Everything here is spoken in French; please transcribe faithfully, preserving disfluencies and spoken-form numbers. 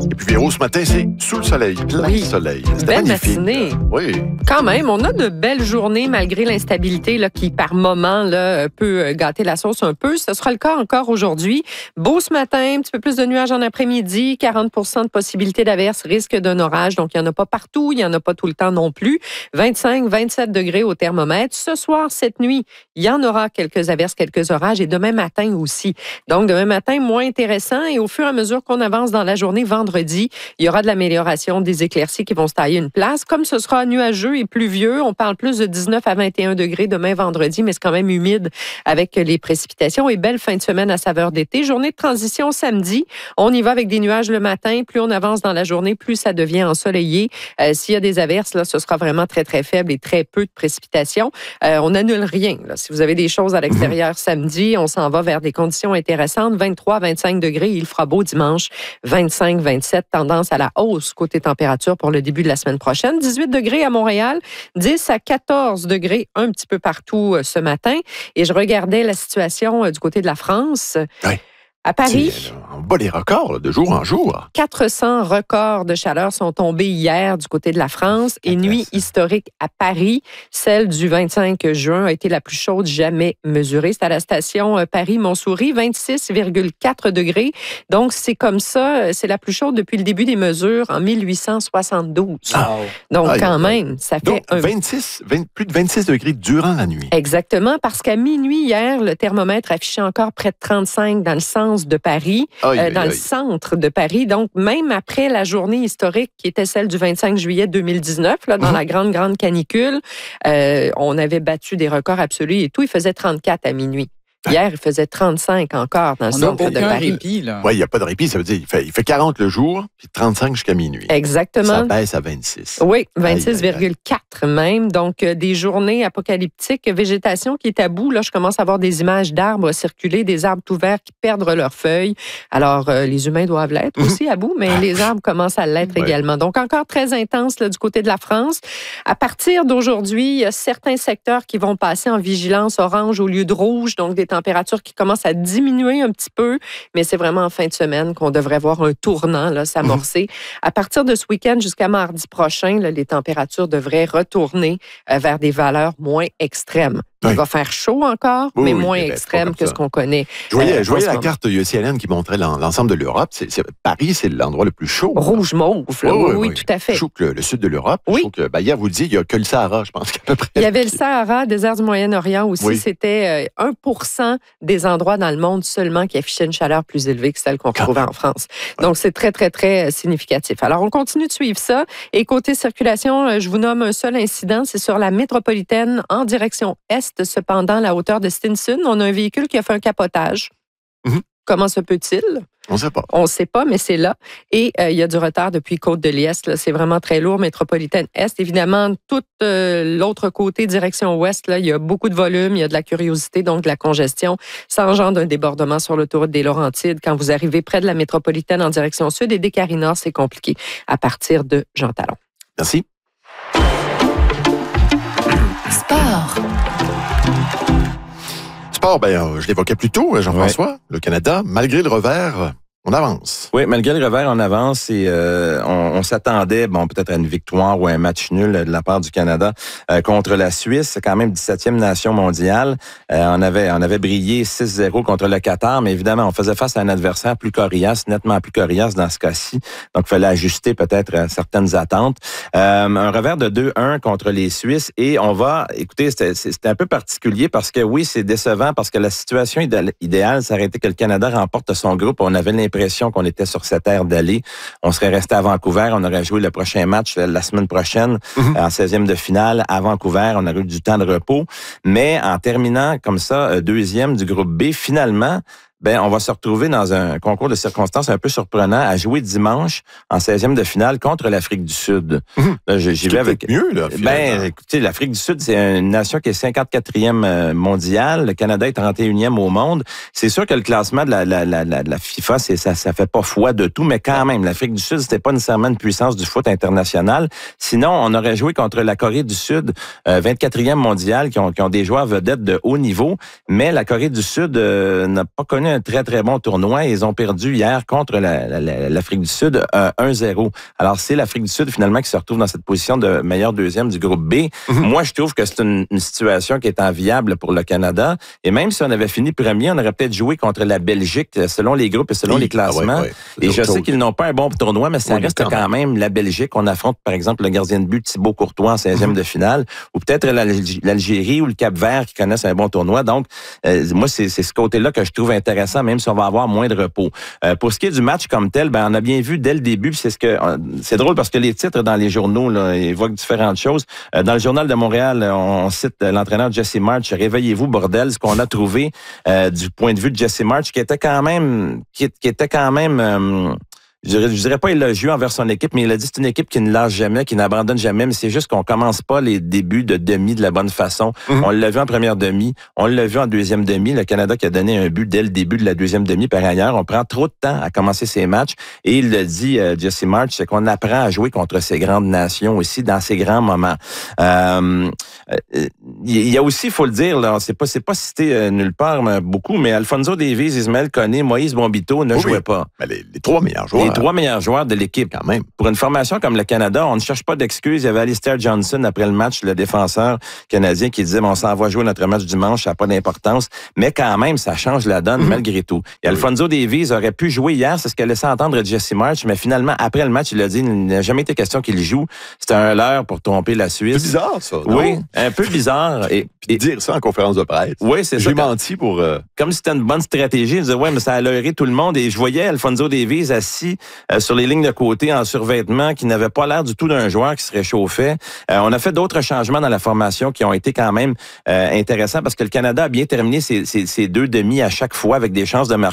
Et puis Véro, ce matin, c'est sous le soleil, plein Oui. soleil. C'était Belle magnifique. matinée. Oui. Quand même, on a de belles journées malgré l'instabilité là, qui, par moment, là, peut gâter la sauce un peu. Ce sera le cas encore aujourd'hui. Beau ce matin, un petit peu plus de nuages en après-midi, quarante pour cent de possibilité d'averse, risque d'un orage. Donc, il n'y en a pas partout, il n'y en a pas tout le temps non plus. vingt-cinq, vingt-sept degrés au thermomètre. Ce soir, cette nuit, il y en aura quelques averses, quelques orages et demain matin aussi. Donc, demain matin, moins intéressant. Et au fur et à mesure qu'on avance dans la journée, vendredi, il y aura de l'amélioration, des éclaircies qui vont se tailler une place. Comme ce sera nuageux et pluvieux, on parle plus de dix-neuf à vingt et un degrés demain vendredi, mais c'est quand même humide avec les précipitations. Et belle fin de semaine à saveur d'été. Journée de transition samedi. On y va avec des nuages le matin. Plus on avance dans la journée, plus ça devient ensoleillé. Euh, s'il y a des averses, là, ce sera vraiment très, très faible et très peu de précipitations. Euh, on n'annule rien. Là. Si vous avez des choses à l'extérieur samedi, on s'en va vers des conditions intéressantes. vingt-trois, vingt-cinq degrés. Il fera beau dimanche. vingt-cinq, vingt-sept. Tendance à la hausse côté température pour le début de la semaine prochaine. dix-huit degrés à Montréal. dix à quatorze degrés un petit peu partout euh, ce matin. Et je regardais la situation euh, du côté de la France. Oui. À Paris, C'est, euh, on bat les records là, de jour en jour. quatre cents records de chaleur sont tombés hier du côté de la France et nuit historique à Paris. Celle du vingt-cinq juin a été la plus chaude jamais mesurée. C'est à la station Paris-Montsouris, vingt-six virgule quatre degrés. Donc, c'est comme ça, c'est la plus chaude depuis le début des mesures en mille huit cent soixante-douze. Ah. Donc, Aïe, quand aïe. même, ça fait Donc, un... vingt-six, vingt, plus de vingt-six degrés durant la nuit. Exactement, parce qu'à minuit hier, le thermomètre affichait encore près de trente-cinq dans le sens de Paris, Aïe, euh, aïe, dans le aïe. centre de Paris. Donc, même après la journée historique qui était celle du vingt-cinq juillet deux mille dix-neuf, là, dans Mhm. la grande, grande canicule, euh, on avait battu des records absolus et tout. Il faisait trente-quatre à minuit. Hier, il faisait trente-cinq encore dans le On n'a centre de aucun Paris. répit, là. Oui, il n'y a pas de répit. Ça veut dire qu'il fait, il fait quarante le jour, puis trente-cinq jusqu'à minuit. Ça Exactement. baisse à vingt-six. Oui, Aïe, aïe, vingt-six virgule quatre même. Donc, euh, des journées apocalyptiques, végétation qui est à bout. Là, je commence à voir des images d'arbres circuler, des arbres tout verts qui perdent leurs feuilles. Alors, euh, les humains doivent l'être aussi à bout, mais les arbres commencent à l'être Ouais. également. Donc, encore très intense là, du côté de la France. À partir d'aujourd'hui, il y a certains secteurs qui vont passer en vigilance orange au lieu de rouge, donc des températures qui commencent à diminuer un petit peu, mais c'est vraiment en fin de semaine qu'on devrait voir un tournant là, s'amorcer. À partir de ce week-end jusqu'à mardi prochain, là, les températures devraient retourner euh, vers des valeurs moins extrêmes. Oui. Il va faire chaud encore, Oui, mais oui, moins mais pas extrême comme que ça. ce qu'on connaît. Je voyais, euh, je voyais en ce la moment. carte U C L N qui montrait l'en- l'ensemble de l'Europe. C'est, c'est- Paris, c'est l'endroit le plus chaud. Rouge mauve, là. Oui, oui, oui, oui, oui. tout à fait. Plus chaud que le, le sud de l'Europe. Oui. Je trouve que, ben, hier, vous le disiez, il n'y a que le Sahara, je pense, qu'à peu près. Il y avait le Sahara, désert du Moyen-Orient aussi. Oui. C'était euh, un pour cent des endroits dans le monde seulement qui affichaient une chaleur plus élevée que celle qu'on Quand retrouvait en France. Donc, c'est très, très, très euh, significatif. Alors, on continue de suivre ça. Et côté circulation, euh, je vous nomme un seul incident. C'est sur la métropolitaine en direction est. Cependant, la hauteur de Stinson, on a un véhicule qui a fait un capotage. Mhm. Comment se peut-il? On ne sait pas. On ne sait pas, mais c'est là. Et euh, il y a du retard depuis Côte-de-l'Est. Là. C'est vraiment très lourd, métropolitaine Est. Évidemment, tout euh, l'autre côté, direction Ouest, là, il y a beaucoup de volume, il y a de la curiosité, donc de la congestion. Ça engendre un débordement sur l'autoroute des Laurentides. Quand vous arrivez près de la métropolitaine en direction sud et des Carins, c'est compliqué à partir de Jean Talon. Merci. Sport. Sport, ben, euh, je l'évoquais plus tôt, Jean-François. Le Canada, malgré le revers, on avance. Oui, malgré le revers, on avance et euh, on, on s'attendait, bon, peut-être à une victoire ou un match nul de la part du Canada euh, contre la Suisse. C'est quand même dix-septième nation mondiale. Euh, on avait on avait brillé six zéro contre le Qatar, mais évidemment, on faisait face à un adversaire plus coriace, nettement plus coriace dans ce cas-ci. Donc, il fallait ajuster peut-être à certaines attentes. Euh, un revers de deux un contre les Suisses et on va, écoutez, c'était, c'était un peu particulier parce que oui, c'est décevant parce que la situation idéale, ça aurait été que le Canada remporte son groupe. On avait l'impression qu'on était sur cette aire d'aller. On serait resté à Vancouver. On aurait joué le prochain match la semaine prochaine, mm-hmm. en seizième de finale à Vancouver. On aurait eu du temps de repos. Mais en terminant comme ça, deuxième du groupe B, finalement, ben on va se retrouver dans un concours de circonstances un peu surprenant à jouer dimanche en seizième de finale contre l'Afrique du Sud. Mmh. Là, j'y vais avec mieux là. Ben écoutez, l'Afrique du Sud, c'est une nation qui est cinquante-quatrième mondiale, le Canada est trente et unième au monde. C'est sûr que le classement de la la la, la, la FIFA, c'est ça ça fait pas foi de tout, mais quand même l'Afrique du Sud, c'était pas nécessairement une puissance du foot international. Sinon, on aurait joué contre la Corée du Sud, euh, vingt-quatrième mondiale qui ont qui ont des joueurs vedettes de haut niveau, mais la Corée du Sud euh, n'a pas connu connu un très, très bon tournoi et ils ont perdu hier contre la, la, la, l'Afrique du Sud euh, un zéro. Alors, c'est l'Afrique du Sud, finalement, qui se retrouve dans cette position de meilleur deuxième du groupe B. Mm-hmm. Moi, je trouve que c'est une, une situation qui est enviable pour le Canada. Et même si on avait fini premier, on aurait peut-être joué contre la Belgique selon les groupes et selon oui, les classements. Ah ouais, ouais. Et je sais qu'ils n'ont pas un bon tournoi, mais ça oui, reste quand même. quand même la Belgique. On affronte, par exemple, le gardien de but Thibaut Courtois en seizième mm-hmm. de finale, ou peut-être l'Algérie ou le Cap-Vert qui connaissent un bon tournoi. Donc, euh, moi, c'est, c'est ce côté-là que je trouve intéressant, même si on va avoir moins de repos. Euh, pour ce qui est du match comme tel, ben on a bien vu dès le début, c'est ce que c'est drôle parce que les titres dans les journaux là, évoquent différentes choses. Euh, dans le Journal de Montréal, on cite l'entraîneur Jesse March. Réveillez-vous, bordel, ce qu'on a trouvé euh, du point de vue de Jesse March, qui était quand même, qui, qui était quand même. Euh, Je dirais, je dirais pas élogieux envers son équipe, mais il a dit c'est une équipe qui ne lâche jamais, qui n'abandonne jamais, mais c'est juste qu'on commence pas les débuts de demi de la bonne façon. Mm-hmm. On l'a vu en première demi, on l'a vu en deuxième demi, le Canada qui a donné un but dès le début de la deuxième demi par ailleurs. On prend trop de temps à commencer ces matchs et il le dit, euh, Jesse March, c'est qu'on apprend à jouer contre ces grandes nations aussi dans ces grands moments. Euh, il y a aussi, il faut le dire, là, c'est pas, c'est pas cité euh, nulle part mais beaucoup, mais Alfonso Davies, Ismaël Koné, Moïse Bombito ne oui, jouaient pas. Mais les, les trois meilleurs joueurs. Les trois meilleurs joueurs de l'équipe. Quand même. Pour une formation comme le Canada, on ne cherche pas d'excuses. Il y avait Alistair Johnson après le match, le défenseur canadien, qui disait, bon, on s'en va jouer notre match dimanche, ça n'a pas d'importance. Mais quand même, ça change la donne mm-hmm. malgré tout. Et Alfonso oui. Davies aurait pu jouer hier, c'est ce qu'a laissé entendre Jesse March, mais finalement, après le match, il a dit, il n'a jamais été question qu'il joue. C'était un leurre pour tromper la Suisse. C'est bizarre, ça. Non? Oui, un peu bizarre. Et, et dire ça en conférence de presse. Oui, c'est J'ai ça. J'ai menti pour... Euh... Comme si c'était une bonne stratégie. Je disais, ouais, mais ça a leurré tout le monde. Et je voyais Alfonso Davies assis euh, sur les lignes de côté en survêtement qui n'avait pas l'air du tout d'un joueur qui se réchauffait. Euh, on a fait d'autres changements dans la formation qui ont été quand même euh, intéressants parce que le Canada a bien terminé ses, ses, ses deux demi à chaque fois avec des chances de marquer.